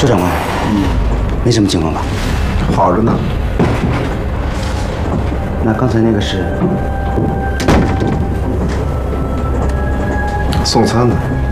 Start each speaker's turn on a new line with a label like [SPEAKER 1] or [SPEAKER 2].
[SPEAKER 1] 周长官，没什么情况吧？
[SPEAKER 2] 好着呢。
[SPEAKER 1] 那刚才那个是
[SPEAKER 2] 送餐的。